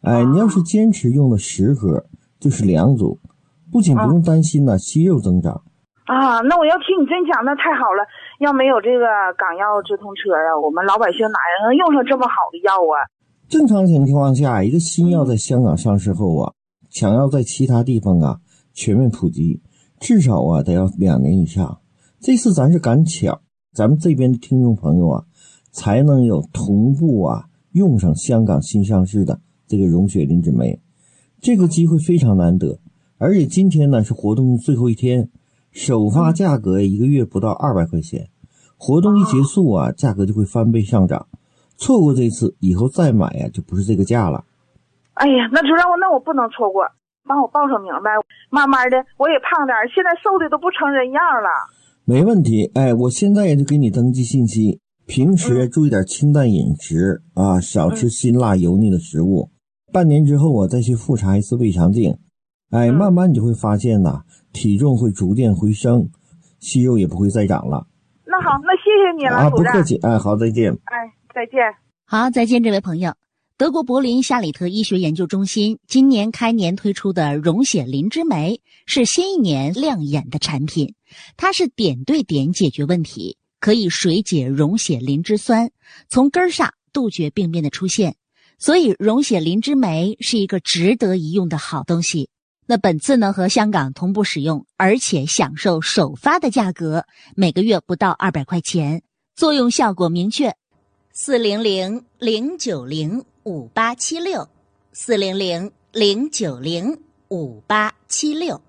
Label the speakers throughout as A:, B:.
A: 你要是坚持用了10盒，就是2组，不仅不用担心息肉增长。
B: 那我要听你真讲，那太好了。要没有这个港药直通车啊，我们老百姓哪能用上这么好的药啊？
A: 正常情况下，一个新药在香港上市后想要在其他地方全面普及，至少得要2年以上。这次咱是赶巧，咱们这边的听众朋友才能有同步用上香港新上市的这个溶血磷脂酶，这个机会非常难得。而且今天呢是活动最后一天，首发价格1个月不到200块钱，活动一结束价格就会翻倍上涨。错过这次以后再买就不是这个价了。
B: 哎呀，那主任，那我不能错过，帮我报上名呗。慢慢的我也胖点，现在瘦的都不成人样了。
A: 没问题，我现在也就给你登记信息，平时注意点清淡饮食少吃辛辣油腻的食物。半年之后再去复查一次胃肠镜，慢慢你就会发现体重会逐渐回升，息肉也不会再长了。
B: 那好，那谢谢你了，
A: 不客气，好，再见。
B: 再见。
C: 好，再见，这位朋友。德国柏林夏里特医学研究中心今年开年推出的溶血磷脂酶是新一年亮眼的产品，它是点对点解决问题，可以水解溶血磷脂酸，从根上杜绝病变的出现。所以溶血磷脂酶是一个值得一用的好东西。那本次呢和香港同步使用，而且享受首发的价格，每个月不到200块钱，作用效果明确。400-090-5876 400-090-5876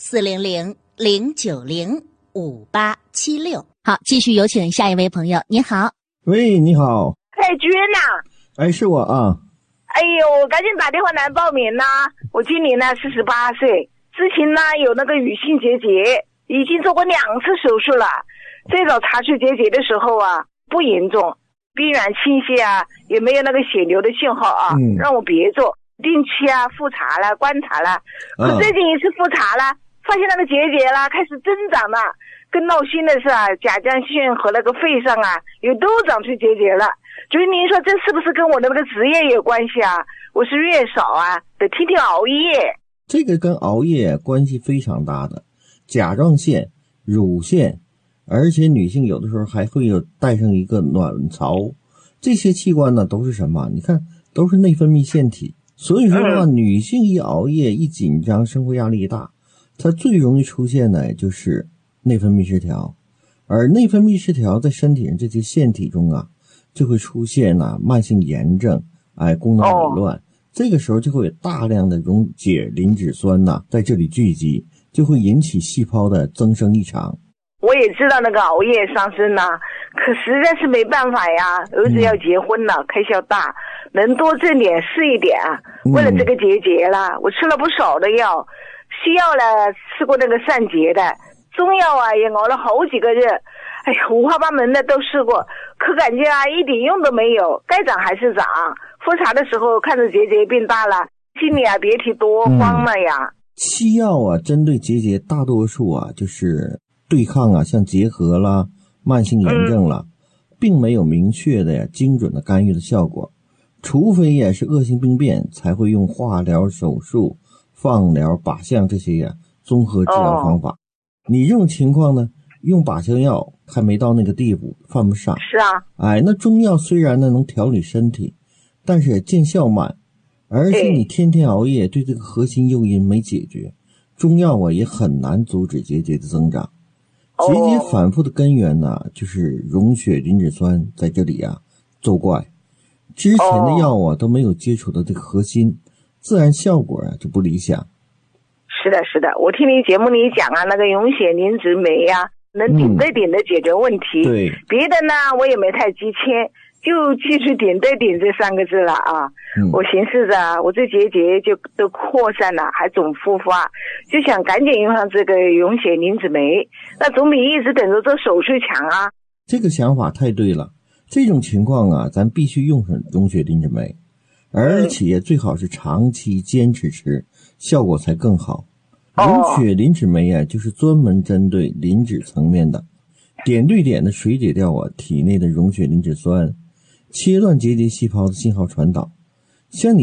C: 400-090-5876。好，继续有请下一位朋友。你好。
A: 喂，你好。
B: 主任呐。
A: 是我
B: 哎呦，我赶紧打电话来报名我今年呢48岁，之前呢有那个乳腺结节，已经做过2次手术了。最早查出结节的时候不严重，病原清晰也没有那个血流的信号让我别做，定期复查了观察了。可最近一次复查了，发现那个结节开始增长了。更闹心的是甲状腺和那个肺上也都长出结节了。所以您说这是不是跟我的那个职业有关系我是月嫂得天天熬夜。
A: 这个跟熬夜关系非常大的，甲状腺、乳腺，而且女性有的时候还会带上一个卵巢，这些器官呢都是什么？你看都是内分泌腺体。所以说女性一熬夜一紧张，生活压力一大，它最容易出现的就是内分泌失调。而内分泌失调在身体上这些腺体中就会出现慢性炎症，功能紊乱。这个时候就会有大量的溶解磷脂酸在这里聚集，就会引起细胞的增生异常。
B: 我也知道那个熬夜伤身可实在是没办法儿子要结婚了，开销大，能多挣点是一点为了这个结节了，我吃了不少的药，西药呢吃过那个散结的，中药也熬了好几个月。哎呀，五花八门的都试过，可感觉一点用都没有，该长还是长。复查的时候看着结节变大了，心里别提多慌了呀。
A: 西药针对结节大多数就是对抗像结核啦、慢性炎症啦，并没有明确的精准的干预的效果，除非也是恶性病变才会用化疗、手术、放疗、靶向这些综合治疗方法。你这种情况呢，用靶向药还没到那个地步，犯不上。
B: 是
A: 那中药虽然呢能调理身体，但是见效慢，而且你天天熬夜对这个核心诱因没解决，中药也很难阻止结节的增长。结节反复的根源就是溶血磷脂酸在这里作怪，之前的药都没有接触到这个核心，自然效果就不理想。
B: 是的，我听你节目里讲那个溶血磷脂酶能点对点的解决问题。
A: 对，
B: 别的呢我也没太记清，就记住点对点这3个字了我寻思着我这结节就都扩散了，还总复发，就想赶紧用上这个溶血磷脂酶，那总比一直等着做手术强
A: 这个想法太对了，这种情况咱必须用上溶血磷脂酶，而且最好是长期坚持吃，效果才更好。溶血磷脂酶就是专门针对磷脂层面的，点对点的水解掉体内的溶血磷脂酸，切断结节细胞的信号传导。像你